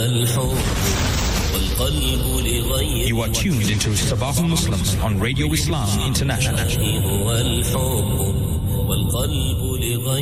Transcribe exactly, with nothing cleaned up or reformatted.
You are tuned into Sabah Muslims on Radio Islam International.